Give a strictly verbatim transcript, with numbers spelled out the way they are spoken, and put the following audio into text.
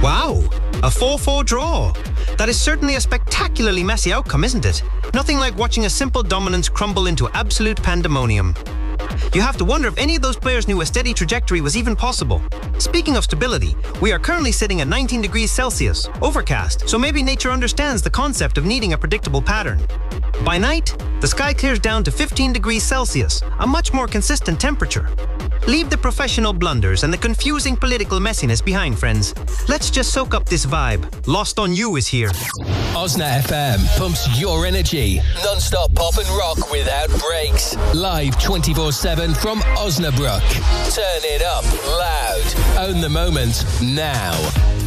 Wow, a four four draw. That is certainly a spectacularly messy outcome, isn't it? Nothing like watching a simple dominance crumble into absolute pandemonium. You have to wonder if any of those players knew a steady trajectory was even possible. Speaking of stability, we are currently sitting at nineteen degrees Celsius, overcast, so maybe nature understands the concept of needing a predictable pattern. By night, the sky clears down to fifteen degrees Celsius, a much more consistent temperature. Leave the professional blunders and the confusing political messiness behind, friends. Let's just soak up this vibe. Lost on You is here. Osna F M pumps your energy. Non-stop pop and rock without breaks. Live twenty-four seven from Osnabrück. Turn it up loud. Own the moment now.